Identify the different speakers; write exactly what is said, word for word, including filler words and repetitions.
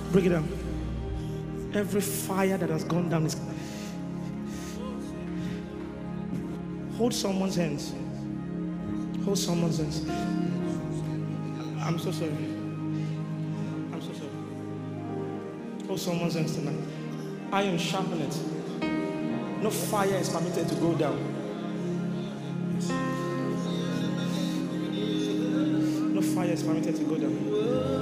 Speaker 1: Bring it down. Every fire that has gone down is. Hold someone's hands. Hold someone's hands. I'm so sorry. I'm so sorry. Hold someone's hands tonight. Iron sharpen it. No fire is permitted to go down. No fire is permitted to go down.